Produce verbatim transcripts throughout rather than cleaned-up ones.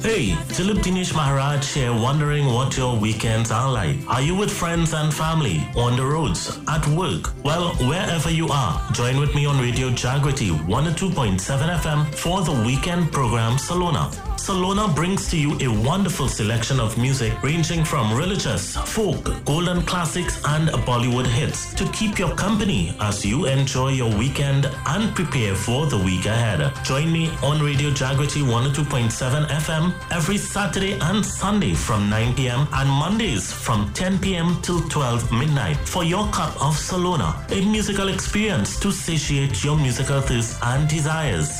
Hey, Dilip Dinesh Maharaj here, wondering what your weekends are like. Are you with friends and family, on the roads, at work? Well, wherever you are, join with me on Radio Jagriti one oh two point seven F M for the weekend program Salona. Salona brings to you a wonderful selection of music ranging from religious, folk, golden classics and Bollywood hits to keep your company as you enjoy your weekend and prepare for the week ahead. Join me on Radio Jagriti one oh two point seven F M every Saturday and Sunday from nine p.m. and Mondays from ten p.m. till twelve midnight for your cup of Salona, a musical experience to satiate your musical thirst and desires.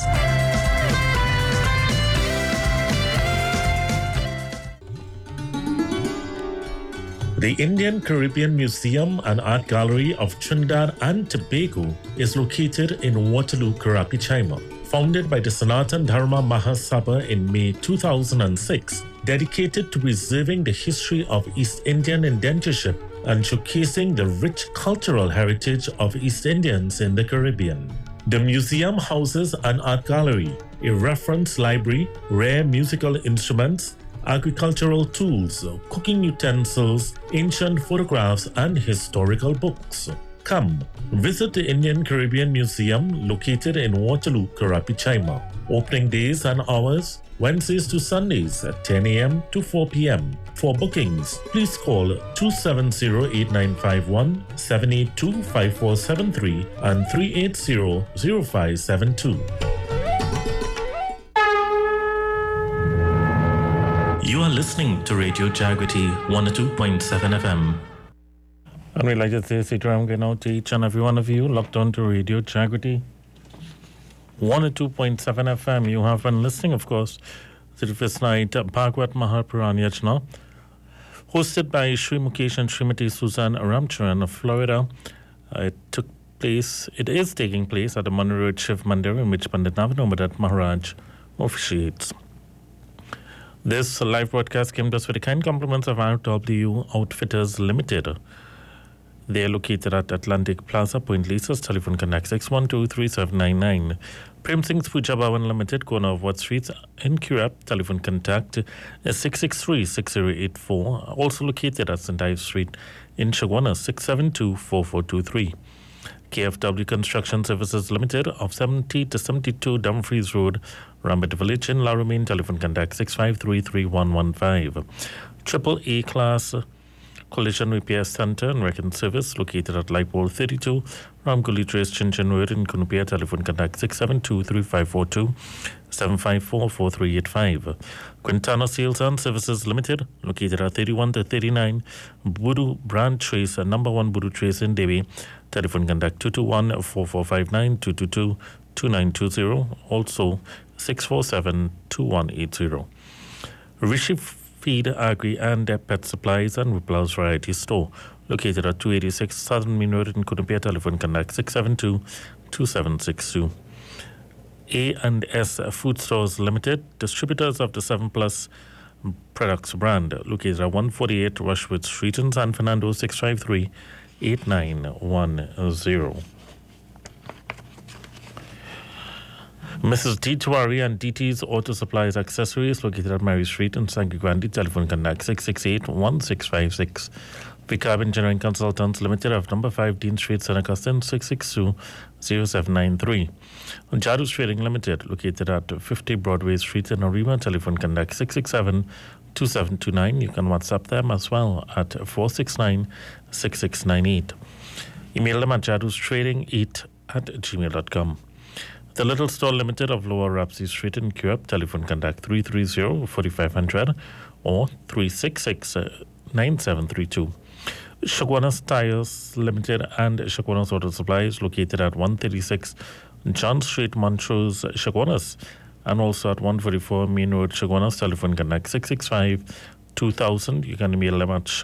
The Indian Caribbean Museum and Art Gallery of Trinidad and Tobago is located in Waterloo, Karapichaima. Founded by the Sanatan Dharma Mahasabha in May two thousand six, dedicated to preserving the history of East Indian indentureship and showcasing the rich cultural heritage of East Indians in the Caribbean. The museum houses an art gallery, a reference library, rare musical instruments, agricultural tools, cooking utensils, ancient photographs, and historical books. Come, visit the Indian Caribbean Museum located in Waterloo, Karapichaima. Opening days and hours, Wednesdays to Sundays at ten a.m. to four p.m. For bookings, please call two seven zero, eight nine five one, seven eight two, five four seven three and three eight zero, zero five seven two. You are listening to Radio Jagriti one oh two point seven F M. And we'd like to say, Sitaram, going out to each and every one of you locked on to Radio Jagriti one oh two point seven F M. You have been listening, of course, to the first night Bhagwat Mahapuran Yajna, hosted by Shri Mukesh and Srimati Suzanne Ramcharan of Florida. Uh, it took place, it is taking place at the Monroe Shiv Mandir, in which Pandit Navinomadat Maharaj officiates. This live broadcast came to us with the kind compliments of R W Outfitters Limited. They are located at Atlantic Plaza, Point Lisas. Telephone connect six one two, three seven nine nine. Prem Singh's Puja Bhavan Limited, corner of Watt Street in Currap. Telephone contact is six six three, six zero eight four. Also located at Saint Ives Street in Chaguanas, six seven two, four four two three. K F W Construction Services Limited of seventy to seventy-two Dumfries Road, Rambit Village in Laramine. Telephone contact six five three, three one one five. Triple A Class Collision Repair Center and Wrecking Service located at Lightpole thirty-two, Ramguli Trace, Chinchin Road in Kunupia. Telephone contact six seven two, three five four two, seven five four, four three eight five. Quintana Sales and Services Limited located at thirty-one to thirty-nine Budu Brand Trace, number one Budu Trace in Devi. Telephone contact two two one, four four five nine, two two two, two nine two zero. Also six four seven, two one eight zero. Rishi Feed Agri and Pet Supplies and Ripplehouse Variety Store located at two eighty-six Southern Main Road in Kudumpia. Telephone contact six seven two, two seven six two. A and S Food Stores Limited, distributors of the seven Plus Products brand, located at one forty-eight Rushwood Street in San Fernando. Six five three, eight nine one zero. Missus D. Tiwari and D T's Auto Supplies Accessories located at Mary Street in Sanki Grandi. Telephone contact six six eight, one six five six. Vicab Engineering Consultants Limited of number five Dean Street, Senacastin, six six two, zero seven nine three. Jadu's Trading Limited located at fifty Broadway Street in Arima. Telephone contact six six seven, two seven two nine. You can WhatsApp them as well at four six nine, six six nine eight. Email them at jadu's trading eight at gmail dot com. The Little Store Limited of Lower Rapsey Street in Currap. Telephone contact three three zero, four five zero zero or three six six, nine seven three two. Chaguanas Tires Limited and Chaguanas Auto Supplies located at one thirty-six John Street, Montrose, Chaguanas, and also at one forty-four Main Road, Chaguanas. Telephone connect six six five, two thousand. You can email them at